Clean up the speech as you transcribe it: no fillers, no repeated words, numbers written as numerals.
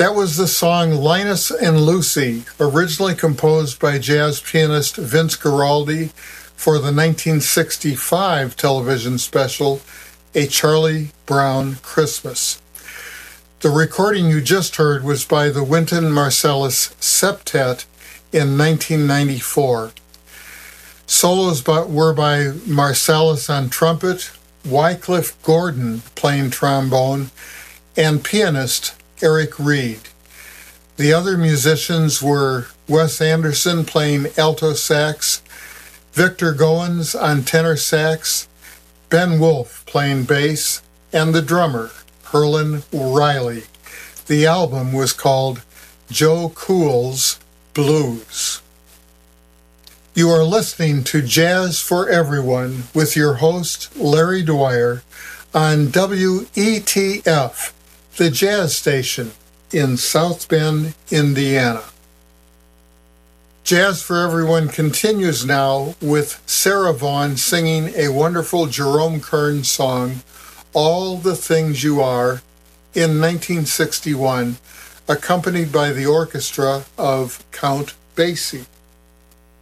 That was the song Linus and Lucy, originally composed by jazz pianist Vince Guaraldi for the 1965 television special, A Charlie Brown Christmas. The recording you just heard was by the Wynton Marsalis Septet in 1994. Solos were by Marsalis on trumpet, Wycliffe Gordon playing trombone, and pianist Eric Reed. The other musicians were Wes Anderson playing alto sax, Victor Goins on tenor sax, Ben Wolf playing bass, and the drummer, Herlin Riley. The album was called Joe Cool's Blues. You are listening to Jazz for Everyone with your host, Larry Dwyer, on WETF, the jazz station in South Bend, Indiana. Jazz for Everyone continues now with Sarah Vaughan singing a wonderful Jerome Kern song, All the Things You Are, in 1961, accompanied by the orchestra of Count Basie.